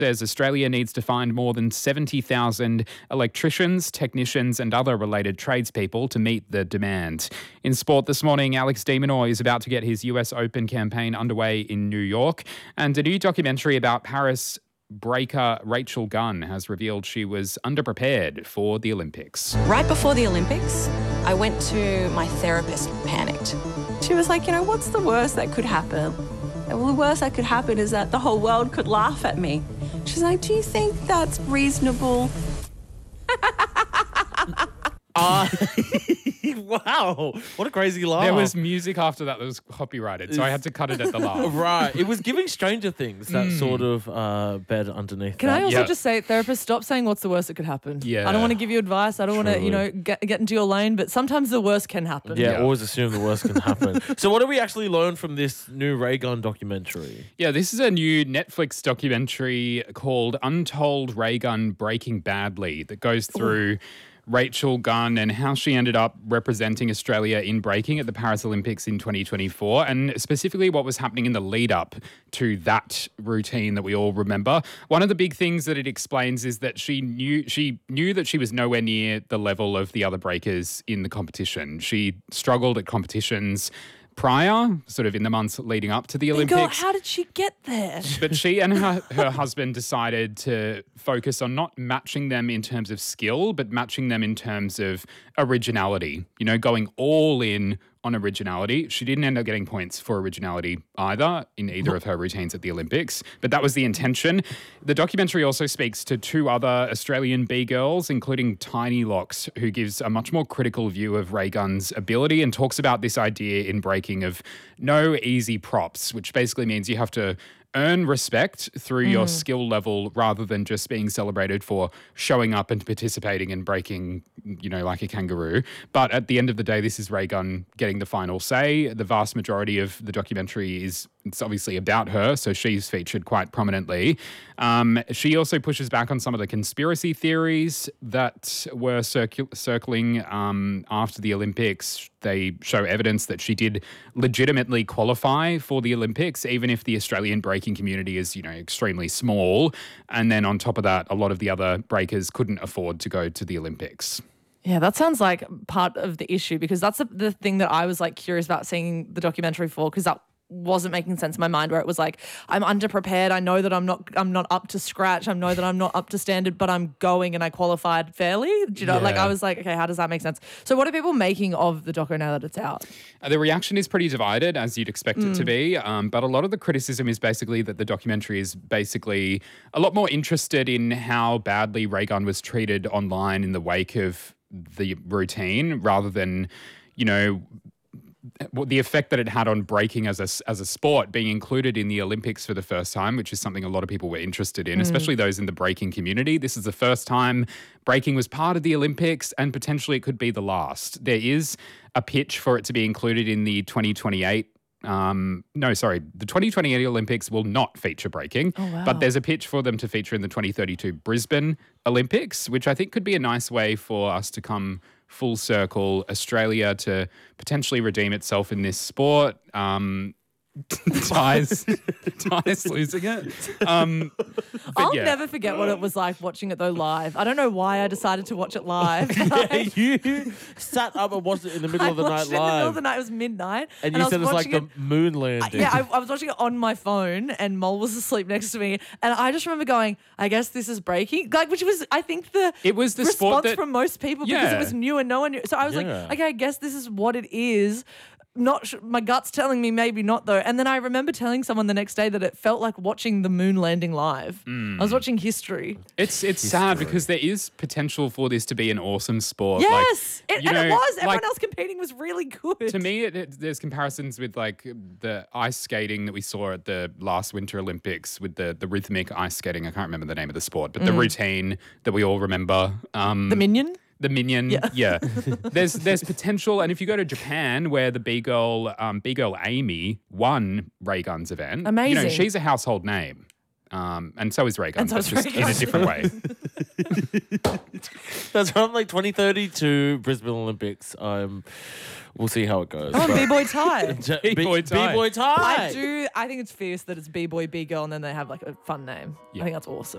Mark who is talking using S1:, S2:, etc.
S1: says Australia needs to find more than 70,000 electricians, technicians and other related tradespeople to meet the demand. In sport this morning, Alex de Minaur is about to get his US Open campaign underway in New York, and a new documentary about Paris breaker Rachel Gunn has revealed she was underprepared for the Olympics.
S2: Right before the Olympics, I went to my therapist, panicked. She was like, what's the worst that could happen? Well, the worst that could happen is that the whole world could laugh at me. She's like, do you think that's reasonable?
S3: Wow, what a crazy laugh.
S1: There was music after that was copyrighted, so I had to cut it at the laugh.
S3: Right. It was giving Stranger Things, that sort of bed underneath.
S4: Can I also just say, therapist, stop saying what's the worst that could happen.
S1: Yeah.
S4: I don't want to give you advice. I don't want to, get into your lane, but sometimes the worst can happen.
S3: Yeah, always assume the worst can happen. So what do we actually learn from this new Ray Gunn documentary?
S1: Yeah, this is a new Netflix documentary called Untold Ray Gunn Breaking Badly that goes through Rachel Gunn and how she ended up representing Australia in breaking at the Paris Olympics in 2024, and specifically what was happening in the lead up to that routine that we all remember. One of the big things that it explains is that she knew that she was nowhere near the level of the other breakers in the competition. She struggled at competitions prior, sort of in the months leading up to the Olympics.
S4: God, how did she get there?
S1: But she and her husband decided to focus on not matching them in terms of skill, but matching them in terms of originality, going all in on originality. She didn't end up getting points for originality either in either of her routines at the Olympics, but that was the intention. The documentary also speaks to two other Australian B-girls, including Tiny Locks, who gives a much more critical view of Ray Gunn's ability and talks about this idea in breaking of no easy props, which basically means you have to earn respect through your skill level rather than just being celebrated for showing up and participating in breaking, like a kangaroo. But at the end of the day, this is Ray Gunn getting the final say. The vast majority of the documentary it's obviously about her, so she's featured quite prominently. She also pushes back on some of the conspiracy theories that were circling after the Olympics. They show evidence that she did legitimately qualify for the Olympics, even if the Australian breaking community is, extremely small. And then on top of that, a lot of the other breakers couldn't afford to go to the Olympics.
S4: Yeah, that sounds like part of the issue, because that's the thing that I was curious about seeing the documentary for, because that wasn't making sense in my mind, where it was like, I'm underprepared. I know that I'm not up to scratch. I know that I'm not up to standard, but I'm going and I qualified fairly. Do you know, I was like, okay, how does that make sense? So what are people making of the doco now that it's out?
S1: The reaction is pretty divided, as you'd expect it to be. But a lot of the criticism is basically that the documentary is basically a lot more interested in how badly Ray Gunn was treated online in the wake of the routine, rather than, the effect that it had on breaking as a sport being included in the Olympics for the first time, which is something a lot of people were interested in, especially those in the breaking community. This is the first time breaking was part of the Olympics, and potentially it could be the last. There is a pitch for it to be included in the 2028 the 2028 Olympics will not feature breaking, but there's a pitch for them to feature in the 2032 Brisbane Olympics, which I think could be a nice way for us to come full circle, Australia to potentially redeem itself in this sport. Ty's losing it.
S4: I'll never forget what it was like watching it though live. I don't know why I decided to watch it live.
S3: You sat up and watched it in the middle of the night live.
S4: In the middle of the night, it was midnight.
S3: And you said it's like the moon landing.
S4: I was watching it on my phone and Mol was asleep next to me. And I just remember going, I guess this is breaking. Which was, I think,
S1: it was the
S4: response
S1: sport that,
S4: from most people, because it was new and no one knew. So I was like, okay, I guess this is what it is. My gut's telling me maybe not though. And then I remember telling someone the next day that it felt like watching the moon landing live. I was watching history.
S1: It's sad because there is potential for this to be an awesome sport.
S4: Yes, it was. Everyone else competing was really good.
S1: To me, there's comparisons with the ice skating that we saw at the last Winter Olympics with the rhythmic ice skating. I can't remember the name of the sport, but the routine that we all remember.
S4: The Minion?
S1: The Minion, yeah. There's potential, and if you go to Japan, where the B-girl Amy won Ray Gunn's event,
S4: amazing.
S1: She's a household name, and so is Ray Gunn, but just in a different way.
S3: That's from like 2032 Brisbane Olympics. We'll see how it goes.
S4: Oh,
S3: but-
S4: B-boy tie.
S1: B-boy tie.
S3: B-boy tie.
S4: I think it's fierce that it's B-boy, B-girl, and then they have like a fun name.
S1: Yeah.
S4: I think that's awesome.